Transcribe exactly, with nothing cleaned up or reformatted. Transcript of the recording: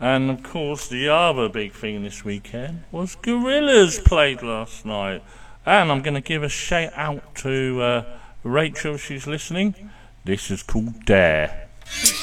And of course, the other big thing this weekend was Gorillaz played last night. And I'm going to give a shout out to uh, Rachel, she's listening. This is called Dare.